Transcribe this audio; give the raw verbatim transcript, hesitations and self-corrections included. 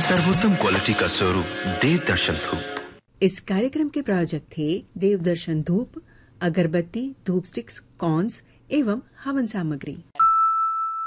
सर्वोत्तम क्वालिटी का स्वरूप देव दर्शन धूप। इस कार्यक्रम के प्रायोजक थे देव दर्शन धूप, अगरबत्ती, धूप स्टिक्स, कॉन्स एवं हवन सामग्री।